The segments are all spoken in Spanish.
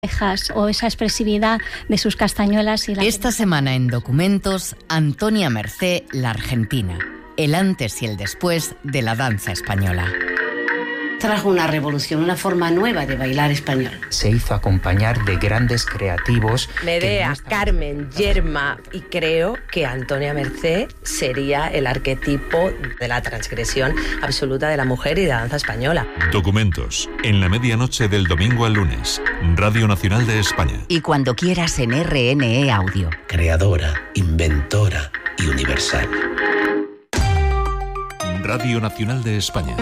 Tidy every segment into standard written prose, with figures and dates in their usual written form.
o esa expresividad de sus castañuelas. Esta semana en Documentos, Antonia Mercé, la argentina. El antes y el después de la danza española. Trajo una revolución, una forma nueva de bailar español. Se hizo acompañar de grandes creativos. Medea, Carmen, Yerma, y creo que Antonia Mercé sería el arquetipo de la transgresión absoluta de la mujer y de la danza española. Documentos, en la medianoche del domingo al lunes, Radio Nacional de España. Y cuando quieras en RNE Audio. Creadora, inventora y universal. Radio Nacional de España.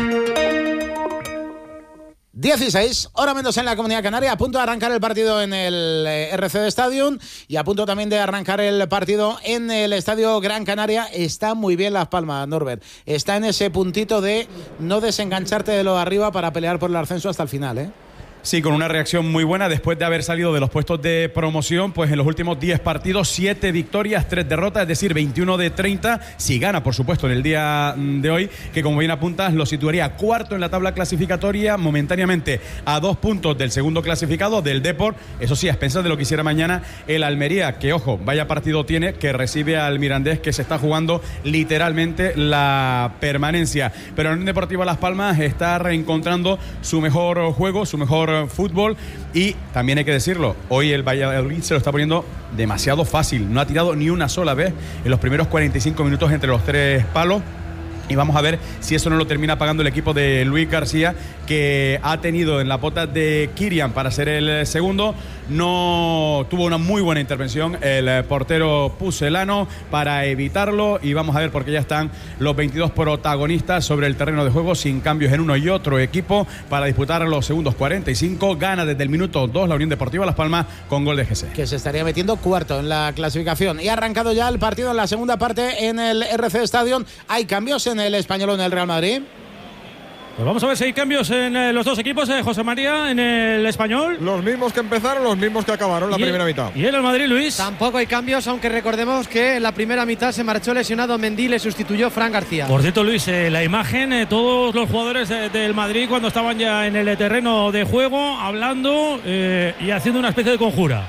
16, hora menos en la Comunidad Canaria, a punto de arrancar el partido en el RCD Stadium y a punto también de arrancar el partido en el Estadio Gran Canaria. Está muy bien Las Palmas, Norbert. Está en ese puntito de no desengancharte de lo de arriba para pelear por el ascenso hasta el final, ¿eh? Sí, con una reacción muy buena después de haber salido de los puestos de promoción, pues en los últimos 10 partidos, 7 victorias, 3 derrotas, es decir, 21 de 30. Si gana, por supuesto, en el día de hoy, que como bien apuntas, lo situaría cuarto en la tabla clasificatoria, momentáneamente a 2 puntos del segundo clasificado, del Depor. Eso sí, a expensas de lo que hiciera mañana el Almería, que ojo, vaya partido tiene, que recibe al Mirandés, que se está jugando literalmente la permanencia. Pero en el Deportivo Las Palmas está reencontrando su mejor juego, su mejor fútbol, y también hay que decirlo, hoy el Valladolid se lo está poniendo demasiado fácil, no ha tirado ni una sola vez en los primeros 45 minutos entre los 3 palos. Y vamos a ver si eso no lo termina pagando el equipo de Luis García, que ha tenido en la pota de Kirian para ser el segundo. No tuvo una muy buena intervención el portero pucelano para evitarlo. Y vamos a ver, porque ya están los 22 protagonistas sobre el terreno de juego, sin cambios en uno y otro equipo, para disputar los segundos 45. Gana desde el minuto 2 la Unión Deportiva Las Palmas con gol de Gese, que se estaría metiendo cuarto en la clasificación. Y ha arrancado ya el partido en la segunda parte en el RC Stadium. Hay cambios en el Español o en el Real Madrid. Pues vamos a ver si hay cambios en los dos equipos, José María, en el Español. Los mismos que empezaron, los mismos que acabaron la primera mitad. ¿Y en el Madrid, Luis? Tampoco hay cambios, aunque recordemos que en la primera mitad se marchó lesionado Mendy, le sustituyó Fran García. Por cierto, Luis, la imagen, todos los jugadores del Madrid cuando estaban ya en el terreno de juego, hablando y haciendo una especie de conjura.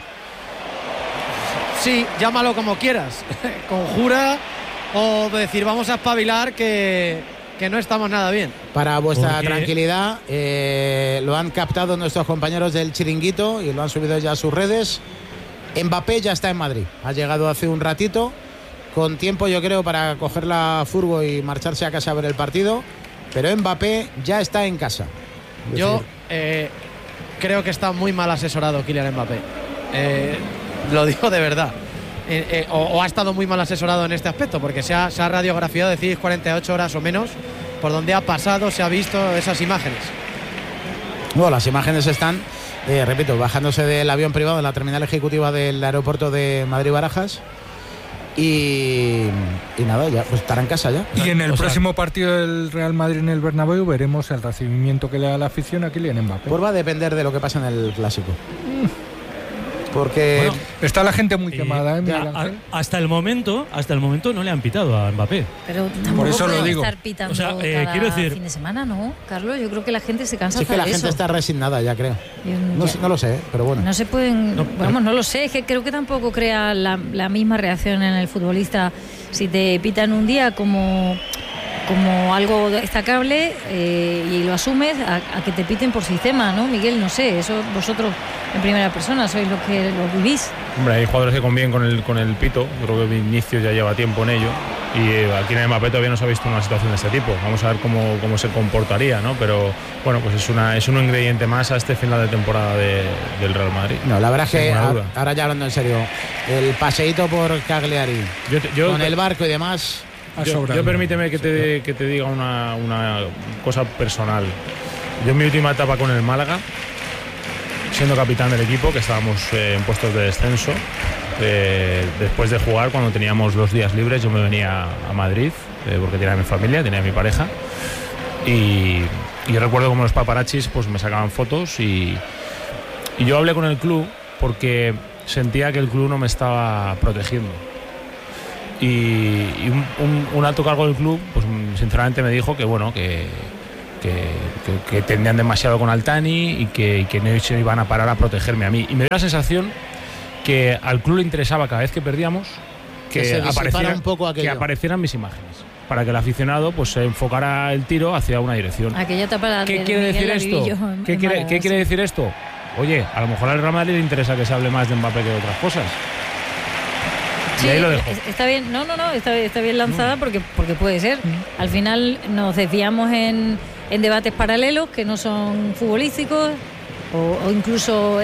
Sí, llámalo como quieras. Conjura o decir, vamos a espabilar que no estamos nada bien. Para vuestra tranquilidad, lo han captado nuestros compañeros del Chiringuito y lo han subido ya a sus redes. Mbappé ya está en Madrid, ha llegado hace un ratito, con tiempo yo creo para coger la furgo y marcharse a casa a ver el partido, pero Mbappé ya está en casa. Yo creo que está muy mal asesorado Kylian Mbappé, lo digo de verdad. O ha estado muy mal asesorado en este aspecto, porque se ha radiografiado, decís, 48 horas o menos, por donde ha pasado, se ha visto esas imágenes. Bueno, las imágenes están, repito, bajándose del avión privado en la terminal ejecutiva del aeropuerto de Madrid-Barajas. Y nada, ya pues estará en casa ya. Y en el próximo partido del Real Madrid en el Bernabéu veremos el recibimiento que le da la afición a Kylian Mbappé. Pues va a depender de lo que pase en el Clásico. Porque bueno, está la gente muy quemada, ¿eh? Hasta el momento no le han pitado a Mbappé. Pero tampoco por eso lo digo. Estar pitando cada quiero decir, fin de semana, ¿no, Carlos? Yo creo que la gente se cansa. Sí, de que la eso. gente está resignada ya, creo. No lo sé, pero bueno. No se pueden, no lo sé, es que creo que tampoco crea la misma reacción en el futbolista si te pitan un día como algo destacable y lo asumes a que te piten por sistema, ¿no, Miguel? No sé, eso vosotros en primera persona sois los que lo vivís. Hombre, hay jugadores que conviven con el pito. Yo creo que Vinicius ya lleva tiempo en ello y aquí en Mbappé todavía no se ha visto una situación de este tipo. Vamos a ver cómo se comportaría, ¿no? Pero bueno, pues es un ingrediente más a este final de temporada del Real Madrid. No, la verdad es que ahora ya hablando en serio, el paseíto por Cagliari con el barco y demás. Yo permíteme que te diga una cosa personal. Yo en mi última etapa con el Málaga, siendo capitán del equipo, que estábamos en puestos de descenso, después de jugar, cuando teníamos 2 días libres, yo me venía a Madrid, porque tenía mi familia, tenía mi pareja, y yo recuerdo como los paparazzis pues me sacaban fotos y yo hablé con el club porque sentía que el club no me estaba protegiendo. Y un alto cargo del club, pues sinceramente me dijo que bueno, que que tendían demasiado con Altani y que no se iban a parar a protegerme a mí. Y me dio la sensación que al club le interesaba cada vez que perdíamos que aparecieran mis imágenes, para que el aficionado pues se enfocara el tiro hacia una dirección. Aquella etapa ¿Qué quiere decir esto? ¿Qué quiere decir esto? Oye, a lo mejor al Real Madrid le interesa que se hable más de Mbappé que de otras cosas. Sí, y ahí lo dejo. Está bien, está bien lanzada porque puede ser. Al final nos desviamos en debates paralelos que no son futbolísticos o incluso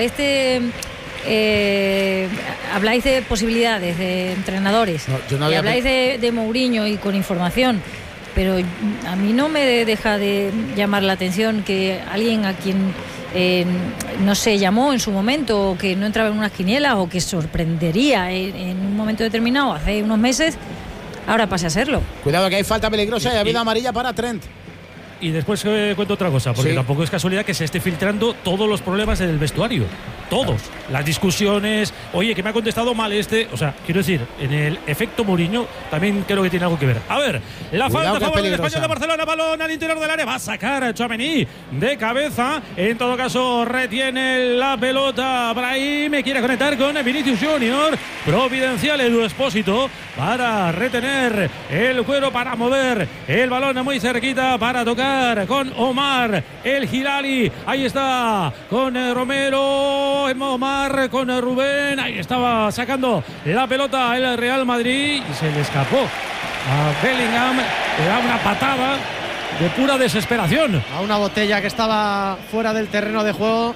habláis de posibilidades de entrenadores y habláis de Mourinho y con información, pero a mí no me deja de llamar la atención que alguien a quien no se llamó en su momento, o que no entraba en unas quinielas, o que sorprendería en un momento determinado hace unos meses, ahora pase a serlo. Cuidado que hay falta peligrosa y ha habido amarilla para Trent. Y después cuento otra cosa, porque tampoco es casualidad que se esté filtrando todos los problemas del vestuario. Todos. Las discusiones, oye, que me ha contestado mal o sea, quiero decir, en el efecto Mourinho también creo que tiene algo que ver. A ver, la falta a favor del Español de Barcelona, balón al interior del área, va a sacar a Tchouaméni de cabeza. En todo caso, retiene la pelota Brahim, quiere conectar con Vinicius Junior. Providencial Edu Expósito para retener el cuero, para mover el balón muy cerquita, para tocar con Omar el Hilali. Ahí está con Romero, Omar con Rubén. Ahí estaba sacando la pelota el Real Madrid y se le escapó a Bellingham. Le da una patada de pura desesperación a una botella que estaba fuera del terreno de juego.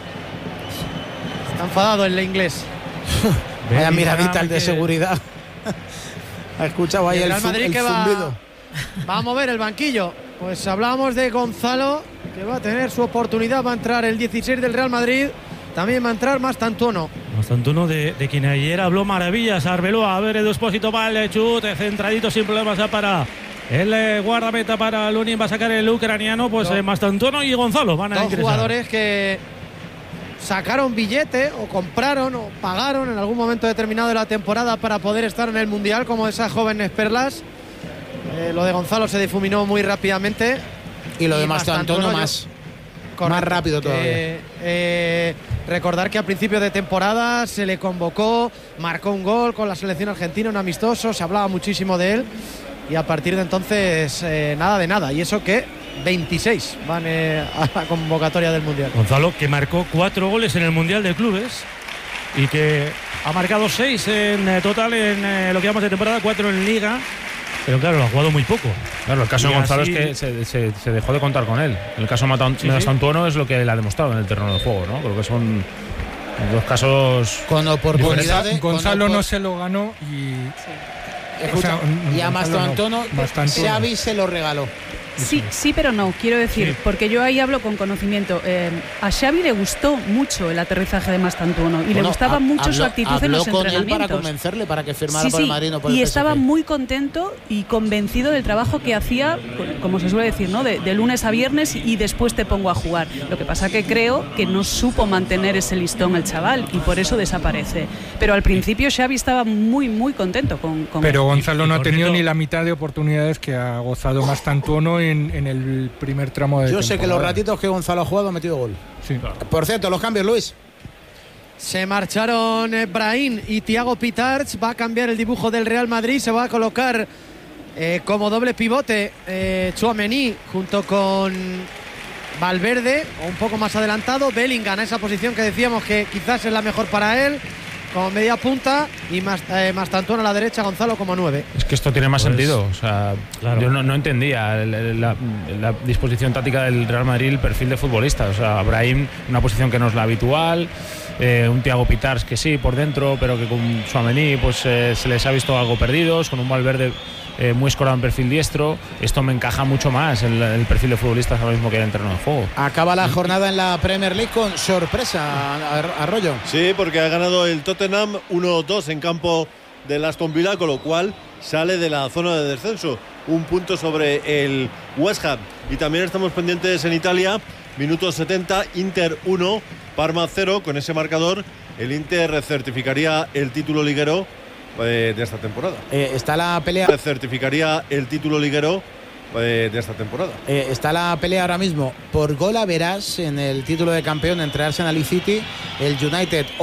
Está enfadado el inglés. Vaya miradita el de seguridad. Ha escuchado ahí el zumbido. Va a mover el banquillo. Pues hablábamos de Gonzalo, que va a tener su oportunidad. Va a entrar el 16 del Real Madrid. También va a entrar Mastantuono. Mastantuono de quien ayer habló maravillas Arbeloa. A ver, Edu Expósito va el chute centradito sin problemas para el guardameta, para Lunin. Va a sacar el ucraniano. Pues Mastantuono y Gonzalo van a ingresar. Dos jugadores que sacaron billete o compraron o pagaron en algún momento determinado de la temporada para poder estar en el Mundial, como esas jóvenes perlas. Lo de Gonzalo se difuminó muy rápidamente. Y lo de Mastantuono más rápido todavía. Recordar que a principio de temporada se le convocó, marcó un gol con la selección argentina, un amistoso, se hablaba muchísimo de él. Y a partir de entonces, nada de nada. Y eso que 26 van a la convocatoria del Mundial. Gonzalo, que marcó 4 goles en el Mundial de Clubes y que ha marcado 6 en total en lo que llamamos de temporada, 4 en Liga. Pero claro, lo ha jugado muy poco. Claro, el caso de Gonzalo es que se dejó de contar con él. El caso de Mastantuono es lo que él ha demostrado en el terreno de juego, ¿no? Creo que son dos casos con oportunidades. Gonzalo no se lo ganó y... Escucha, y a Mastantuono Xavi se lo regaló. Sí, pero no, quiero decir, porque yo ahí hablo con conocimiento. A Xavi le gustó mucho el aterrizaje de Mastantuono y le gustaba mucho su actitud en los entrenamientos. Habló con él para convencerle, para que firmara por el Madrid. No por el y PSG. Estaba muy contento y convencido del trabajo que hacía, como se suele decir, ¿no? De lunes a viernes y después te pongo a jugar. Lo que pasa que creo que no supo mantener ese listón el chaval y por eso desaparece. Pero al principio Xavi estaba muy, muy contento con Pero Gonzalo no ha tenido ni la mitad de oportunidades que ha gozado Mastantuono en el primer tramo de temporada. Yo sé que los ratitos que Gonzalo ha jugado ha metido gol. Sí. Por cierto, los cambios, Luis. Se marcharon Brahim y Thiago Pitarch. Va a cambiar el dibujo del Real Madrid. Se va a colocar como doble pivote Tchouaméni junto con Valverde, o un poco más adelantado. Bellingham, esa posición que decíamos que quizás es la mejor para él, como media punta, y Mastantuono a la derecha, Gonzalo como 9. Es que esto tiene más sentido. O sea, claro. Yo no entendía la disposición táctica del Real Madrid, el perfil de futbolista. O sea, Brahim, una posición que no es la habitual, un Thiago Pitarch que sí, por dentro, pero que con Tchouaméni pues, se les ha visto algo perdidos, con un Valverde muy escorado en perfil diestro. Esto me encaja mucho más el perfil de futbolistas ahora mismo que hay en el terreno de juego. Acaba la jornada en la Premier League con sorpresa, Arroyo. Sí, porque ha ganado el Tottenham 1-2 en campo del Aston Villa, con lo cual sale de la zona de descenso, un punto sobre el West Ham. Y también estamos pendientes en Italia, minuto 70, Inter 1, Parma 0. Con ese marcador el Inter certificaría el título liguero de esta temporada. Está la pelea. Certificaría el título liguero de esta temporada. Está la pelea ahora mismo por gol a verás en el título de campeón entre Arsenal y City. El United